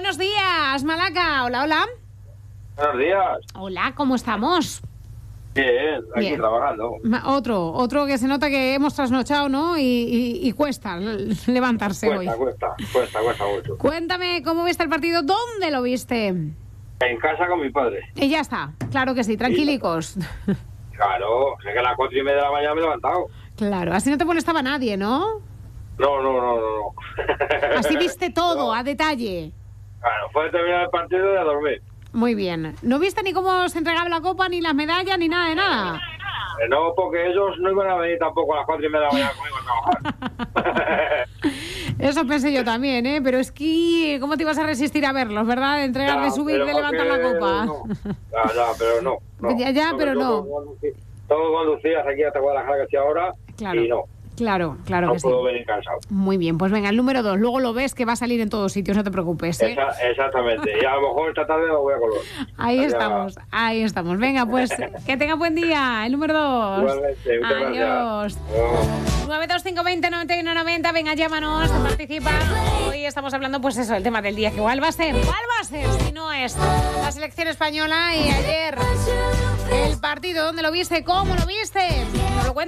buenos días, Malaca. Hola, hola. Buenos días. Hola, ¿cómo estamos? Bien, aquí Bien. trabajando. Otro que se nota que hemos trasnochado, ¿no? Y cuesta levantarse hoy. Cuesta mucho. Cuéntame, ¿cómo viste el partido? ¿Dónde lo viste? En casa con mi padre. Y ya está, claro que sí, tranquilicos. Claro, sé que a las 4:30 de la mañana me he levantado. Claro, así no te molestaba nadie, ¿no? No. Así viste todo, No. a detalle. Claro, fue terminar el partido y a dormir. Muy bien. ¿No viste ni cómo se entregaba la copa, ni las medallas, ni nada de nada? No, porque ellos no iban a venir tampoco a las 4:30 de la mañana conmigo a trabajar. Eso pensé yo también, ¿eh? Pero es que, ¿cómo te ibas a resistir a verlos, verdad? De entregar, de subir, de levantar la copa. No. Ya, pero no. Ya, pero no. Todo conducías aquí hasta Guadalajara, que estoy ahora, Claro. y no. Claro No que sí. puedo venir cansado. Muy bien, pues venga, el número 2. Luego lo ves que va a salir en todos sitios, no te preocupes, ¿eh? Exactamente. Y a lo mejor esta tarde lo voy a colgar. Ahí estamos. Venga, pues que tenga buen día. El número 2. Igualmente, muchas Adiós. Gracias. 925209190, venga, llámanos, participa. Hoy estamos hablando, pues eso, el tema del día, que ¿cuál va a ser si no es la selección española? Y ayer el partido, ¿dónde lo viste? ¿Cómo lo viste? Nos lo cuenta.